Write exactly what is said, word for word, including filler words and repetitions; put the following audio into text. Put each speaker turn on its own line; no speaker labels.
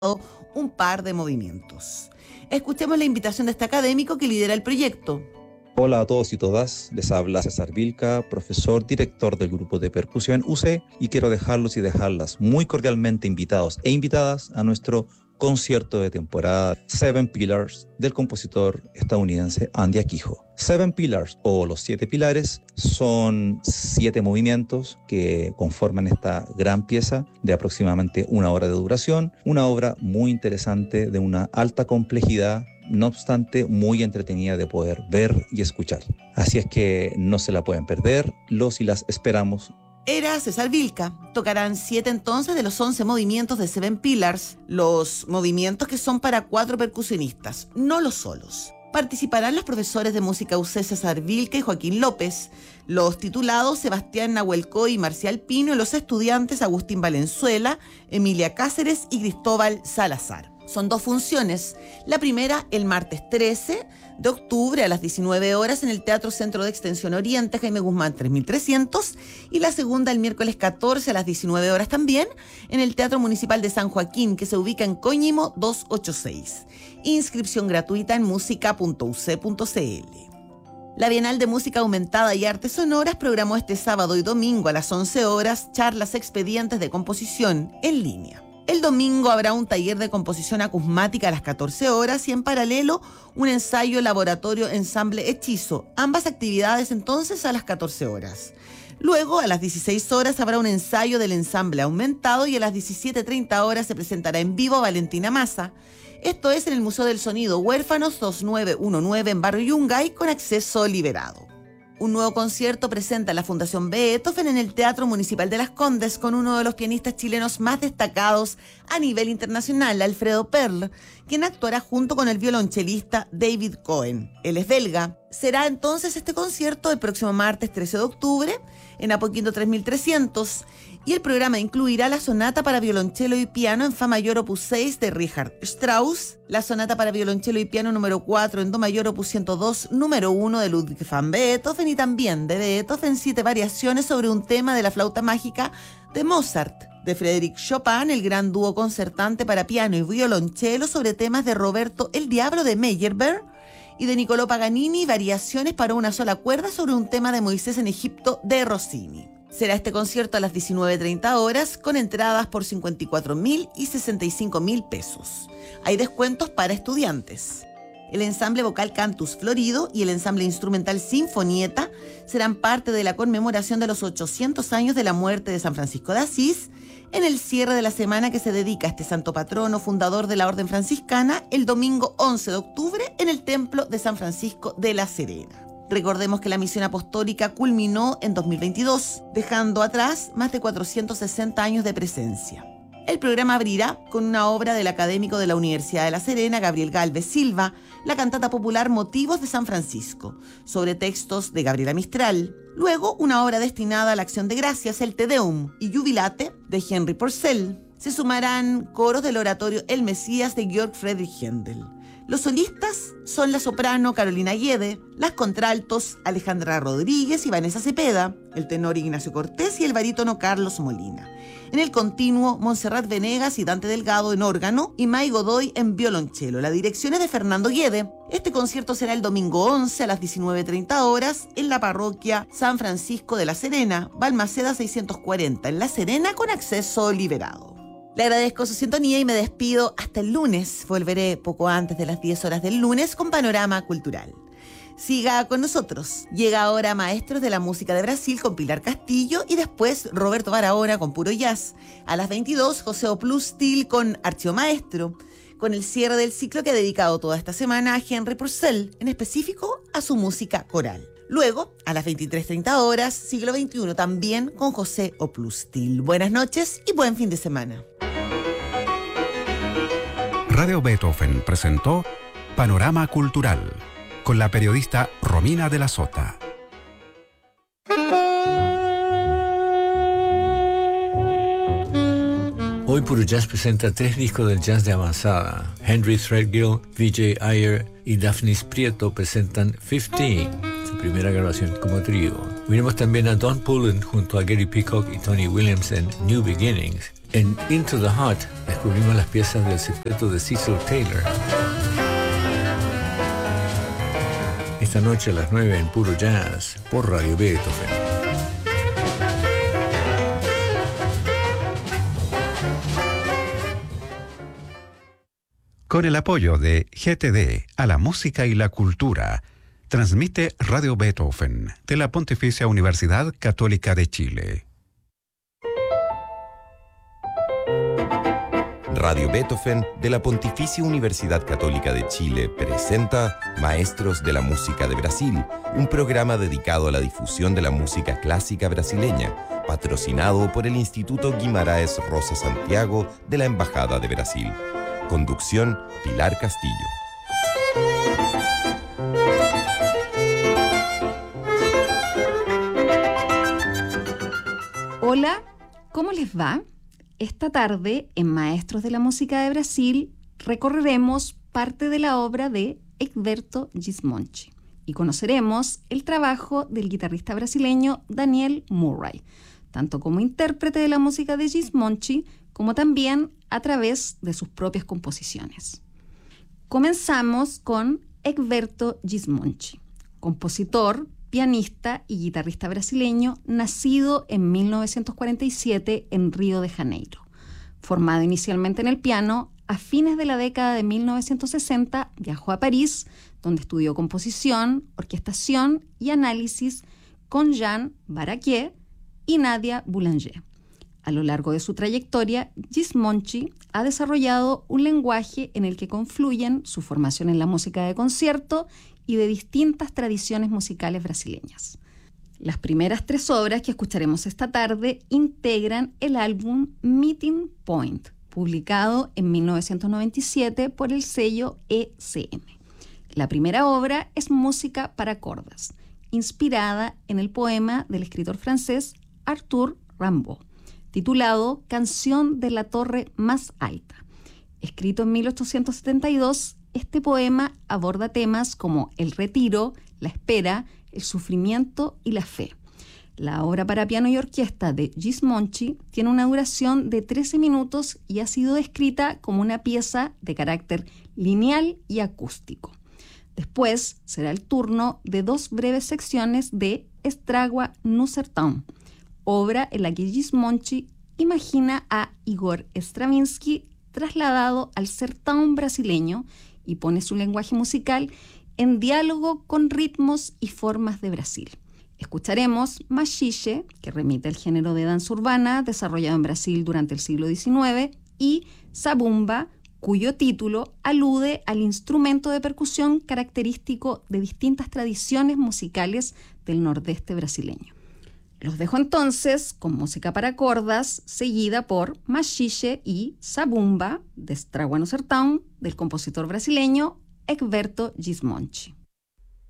un par de movimientos. Escuchemos la invitación de este académico que lidera el proyecto.
Hola a todos y todas, les habla César Vilca, profesor director del grupo de percusión U C, y quiero dejarlos y dejarlas muy cordialmente invitados e invitadas a nuestro concierto de temporada Seven Pillars del compositor estadounidense Andy Aquijo. Seven Pillars, o los siete pilares, son siete movimientos que conforman esta gran pieza de aproximadamente una hora de duración, una obra muy interesante de una alta complejidad, no obstante muy entretenida de poder ver y escuchar. Así es que no se la pueden perder, los y las esperamos.
Era César Vilca. Tocarán siete entonces de los once movimientos de Seven Pillars, los movimientos que son para cuatro percusionistas, no los solos. Participarán los profesores de música U C César Vilca y Joaquín López, los titulados Sebastián Nahuelcoy y Marcial Pino y los estudiantes Agustín Valenzuela, Emilia Cáceres y Cristóbal Salazar. Son dos funciones. La primera el martes trece de octubre a las diecinueve horas en el Teatro Centro de Extensión Oriente, Jaime Guzmán tres mil trescientos, y la segunda el miércoles catorce a las diecinueve horas también en el Teatro Municipal de San Joaquín, que se ubica en Coñimo doscientos ochenta y seis. Inscripción gratuita en música punto u c punto c l. La Bienal de Música Aumentada y Artes Sonoras programó este sábado y domingo a las once horas charlas expedientes de composición en línea. El domingo habrá un taller de composición acusmática a las catorce horas y en paralelo un ensayo laboratorio ensamble hechizo. Ambas actividades entonces a las catorce horas. Luego a las dieciséis horas habrá un ensayo del ensamble aumentado y a las diecisiete treinta horas se presentará en vivo Valentina Massa. Esto es en el Museo del Sonido Huérfanos dos mil novecientos diecinueve en Barrio Yungay con acceso liberado. Un nuevo concierto presenta la Fundación Beethoven en el Teatro Municipal de Las Condes con uno de los pianistas chilenos más destacados a nivel internacional, Alfredo Perl, quien actuará junto con el violonchelista David Cohen. Él es belga. Será entonces este concierto el próximo martes trece de octubre en Apoquindo tres mil trescientos y el programa incluirá la sonata para violonchelo y piano en fa mayor opus seis de Richard Strauss, la sonata para violonchelo y piano número cuatro en do mayor opus ciento dos número uno de Ludwig van Beethoven y también de Beethoven siete variaciones sobre un tema de la flauta mágica de Mozart, de Frédéric Chopin, el gran dúo concertante para piano y violonchelo sobre temas de Roberto el Diablo de Meyerbeer y de Niccolò Paganini, variaciones para una sola cuerda sobre un tema de Moisés en Egipto de Rossini. Será este concierto a las diecinueve treinta horas con entradas por cincuenta y cuatro mil y sesenta y cinco mil pesos. Hay descuentos para estudiantes. El ensamble vocal Cantus Florido y el ensamble instrumental Sinfonieta serán parte de la conmemoración de los ochocientos años de la muerte de San Francisco de Asís en el cierre de la semana que se dedica a este santo patrono fundador de la Orden Franciscana el domingo once de octubre en el Templo de San Francisco de La Serena. Recordemos que la misión apostólica culminó en dos mil veintidós, dejando atrás más de cuatrocientos sesenta años de presencia. El programa abrirá con una obra del académico de la Universidad de La Serena, Gabriel Galvez Silva, la cantata popular Motivos de San Francisco, sobre textos de Gabriela Mistral. Luego, una obra destinada a la acción de gracias, el Te Deum y Jubilate, de Henry Purcell. Se sumarán coros del oratorio El Mesías de Georg Friedrich Händel. Los solistas son la soprano Carolina Guede, las contraltos Alejandra Rodríguez y Vanessa Cepeda, el tenor Ignacio Cortés y el barítono Carlos Molina. En el continuo, Montserrat Venegas y Dante Delgado en órgano y May Godoy en violonchelo. La dirección es de Fernando Guede. Este concierto será el domingo once a las diecinueve treinta horas en la parroquia San Francisco de La Serena, Balmaceda seiscientos cuarenta, en La Serena con acceso liberado. Le agradezco su sintonía y me despido hasta el lunes. Volveré poco antes de las diez horas del lunes con Panorama Cultural. Siga con nosotros. Llega ahora Maestros de la Música de Brasil con Pilar Castillo y después Roberto Barahona con Puro Jazz. A las veintidós, José Oplustil con Archio Maestro, con el cierre del ciclo que ha dedicado toda esta semana a Henry Purcell, en específico a su música coral. Luego, a las veintitrés treinta horas, siglo veintiuno, también con José Oplustil. Buenas noches y buen fin de semana.
Radio Beethoven presentó Panorama Cultural con la periodista Romina de la Sota.
Hoy Puro Jazz presenta tres discos del jazz de avanzada. Henry Threadgill, V J Ayer y Daphnis Prieto presentan quince, su primera grabación como trío. Miremos también a Don Pullen junto a Gary Peacock y Tony Williams en New Beginnings En Into the Heart descubrimos las piezas del secreto de Cecil Taylor. Esta noche a las nueve en Puro Jazz por Radio Beethoven.
Con el apoyo de G T D a la música y la cultura, transmite Radio Beethoven de la Pontificia Universidad Católica de Chile.
Radio Beethoven de la Pontificia Universidad Católica de Chile presenta Maestros de la Música de Brasil, un programa dedicado a la difusión de la música clásica brasileña, patrocinado por el Instituto Guimarães Rosa Santiago de la Embajada de Brasil. Conducción, Pilar Castillo.
Hola, ¿cómo les va? Esta tarde, en Maestros de la Música de Brasil, recorreremos parte de la obra de Egberto Gismonti y conoceremos el trabajo del guitarrista brasileño Daniel Murray, tanto como intérprete de la música de Gismonti, como también a través de sus propias composiciones. Comenzamos con Egberto Gismonti, compositor, pianista y guitarrista brasileño, nacido en mil novecientos cuarenta y siete en Río de Janeiro. Formado inicialmente en el piano, a fines de la década de mil novecientos sesenta viajó a París, donde estudió composición, orquestación y análisis con Jean Barraquier y Nadia Boulanger. A lo largo de su trayectoria, Gismonti ha desarrollado un lenguaje en el que confluyen su formación en la música de concierto y de distintas tradiciones musicales brasileñas. Las primeras tres obras que escucharemos esta tarde integran el álbum Meeting Point, publicado en mil novecientos noventa y siete por el sello E C M. La primera obra es música para cordas, inspirada en el poema del escritor francés Arthur Rimbaud, titulado Canción de la Torre Más Alta. Escrito en mil ochocientos setenta y dos, este poema aborda temas como el retiro, la espera, el sufrimiento y la fe. La obra para piano y orquesta de Gismonti tiene una duración de trece minutos y ha sido descrita como una pieza de carácter lineal y acústico. Después será el turno de dos breves secciones de Estragua no Sertão, obra en la que Gismonti imagina a Igor Stravinsky trasladado al sertão brasileño y pone su lenguaje musical en diálogo con ritmos y formas de Brasil. Escucharemos Machixe, que remite al género de danza urbana desarrollado en Brasil durante el siglo diecinueve, y Zabumba, cuyo título alude al instrumento de percusión característico de distintas tradiciones musicales del nordeste brasileño. Los dejo entonces con música para cordas, seguida por Machixe y Zabumba, de Estragua no Sertão, del compositor brasileño Egberto Gismonti.